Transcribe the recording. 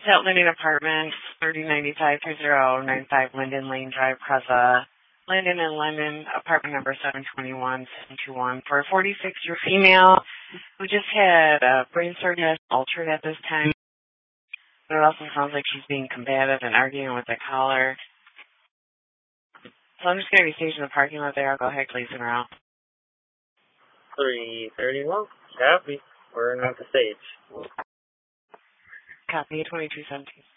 South Linden Apartments, 3095-3095 Linden Lane Drive, Cresa, Linden and London, apartment number 721-721, for a 46-year female who just had a brain surgery altered at this time. But it also sounds like she's being combative and arguing with the caller. So I'm just going to be staging the parking lot there. I'll go ahead, please, and around. 331. Copy. We're not the stage. Copy, 2217.